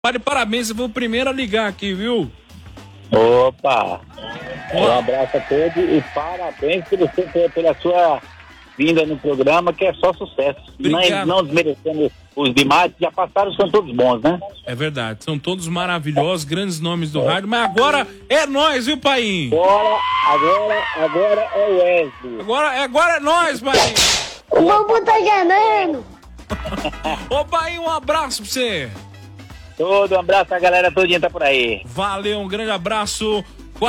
Tá de parabéns, você foi o primeiro a ligar aqui, viu? Opa! Um abraço a todos e parabéns pela sua vinda no programa, que é só sucesso. Não desmerecendo os demais, que já passaram, são todos bons, né? É verdade, são todos maravilhosos, grandes nomes do rádio, mas agora é nós, viu, Painho? Agora é o Wesley. Agora é nós, Painho. O Bambu tá ganhando. Ô, Painho, um abraço pra você. Um abraço, a galera todinha tá por aí. Valeu, um grande abraço.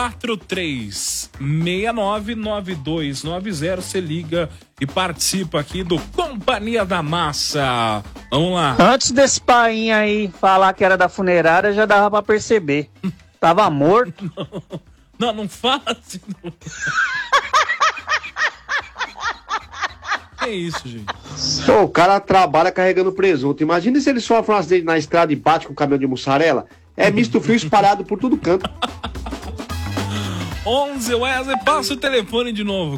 43699290, você liga e participa aqui do Companhia da Massa. Vamos lá. Antes desse painho aí falar que era da funerária, já dava pra perceber. Tava morto. Não fala assim. Não. Que isso, gente? Pô, o cara trabalha carregando presunto. Imagina se ele sofre um acidente na estrada e bate com o caminhão de mussarela. É misto frio espalhado por todo canto. 11 Wesley, passa o telefone de novo.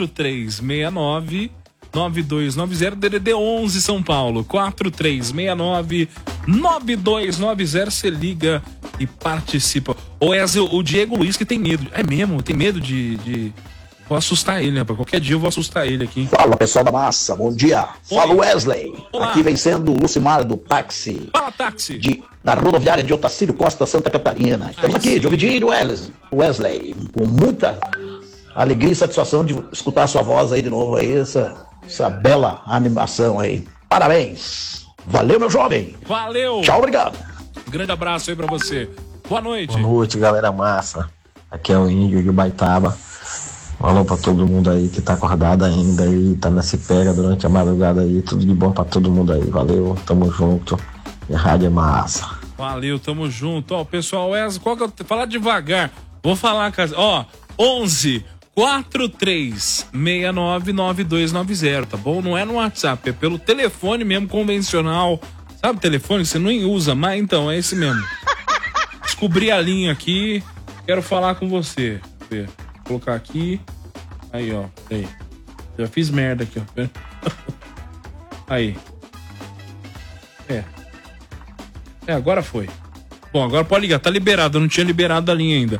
4369-9290, DDD 11 São Paulo. 4369-9290, você liga e participa. Ô Wesley, o Diego Luiz que tem medo. É mesmo? Tem medo de... Vou assustar ele, né? Qualquer dia eu vou assustar ele aqui. Fala, pessoal da massa, bom dia. Fala, Wesley. Olá. Aqui vem sendo o Lucimar do táxi. Fala, táxi. Da rodoviária de Otacílio Costa, Santa Catarina. Estamos aqui de ouvidinho, Wesley. Com muita alegria e satisfação de escutar a sua voz aí de novo aí, essa bela animação aí. Parabéns. Valeu, meu jovem. Valeu. Tchau, obrigado. Um grande abraço aí pra você. Boa noite. Boa noite, galera massa. Aqui é o Índio de Baitaba. Alô pra todo mundo aí que tá acordado ainda aí, tá nessa pega durante a madrugada aí. Tudo de bom pra todo mundo aí. Valeu, tamo junto. E a rádio é massa. Valeu, tamo junto. Ó, pessoal, qual que eu... Falar devagar. Vou falar, ó, 11 43699290, tá bom? Não é no WhatsApp, é pelo telefone mesmo, convencional. Sabe o telefone que você não usa mais? Então, é esse mesmo. Descobri a linha aqui, quero falar com você. Vou colocar aqui. Aí, ó. Aí. Já fiz merda aqui, ó. Aí. Agora foi. Bom, agora pode ligar. Tá liberado. Eu não tinha liberado a linha ainda.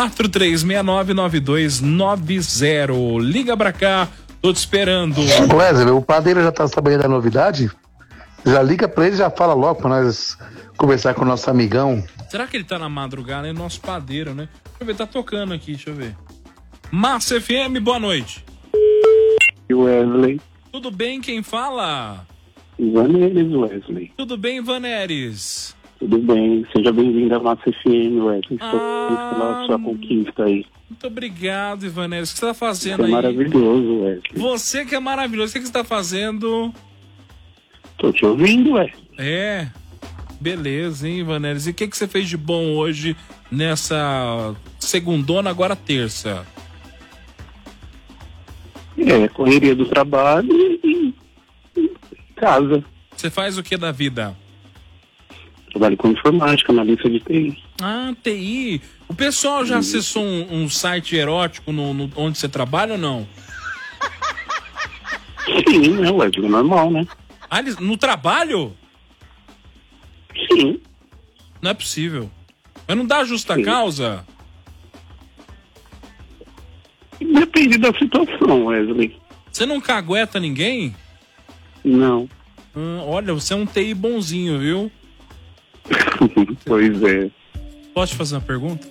43699290. Liga pra cá. Tô te esperando. Wesley, o padeiro já tá sabendo da novidade? Já liga pra ele e já fala logo pra nós conversar com o nosso amigão. Será que ele tá na madrugada? É nosso padeiro, né? Deixa eu ver. Tá tocando aqui. Deixa eu ver. Massa FM, boa noite. Wesley. Tudo bem? Quem fala? Vaneres, Wesley. Tudo bem, Vaneres? Tudo bem. Seja bem-vindo à Massa FM, Wesley. Estou feliz pela sua conquista aí. Muito obrigado, Ivaneres. O que você tá fazendo aí? É maravilhoso, Wesley. Você que é maravilhoso. O que você tá fazendo? Tô te ouvindo, Wesley. É. Beleza, hein, Ivaneres? E o que você fez de bom hoje nessa segundona, agora terça? Correria do trabalho e casa. Você faz o que da vida? Trabalho com informática, analista de TI. Ah, TI. O pessoal já acessou um site erótico onde você trabalha ou não? Sim, né, Wesley? Normal, né? Ah, no trabalho? Sim. Não é possível. Mas não dá justa causa? Depende da situação, Wesley. Você não cagueta ninguém? Não. Olha, você é um TI bonzinho, viu? Pois é. Posso te fazer uma pergunta?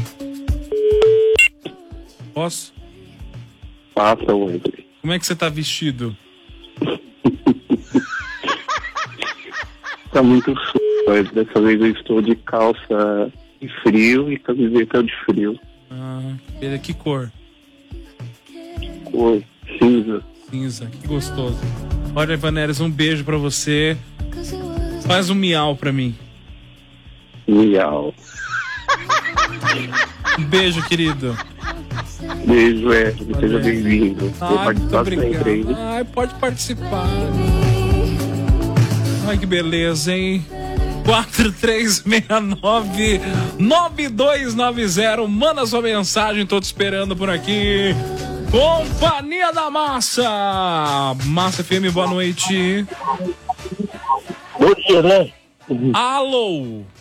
Posso? Passa, Wesley. Como é que você tá vestido? Tá muito sujo. Dessa vez eu estou de calça de frio e camiseta de frio. Que cor? Cor cinza. Cinza, que gostoso. Olha, Vaneres, um beijo pra você. Faz um miau pra mim. Miau. Um beijo, querido. Beijo, Wesley. Seja bem-vindo. Vou participar sempre. Ai, pode participar. Ai, que beleza, hein? 4369-9290. Manda sua mensagem, tô te esperando por aqui. Companhia da Massa. Massa FM, boa noite. Bom dia, né? Alô?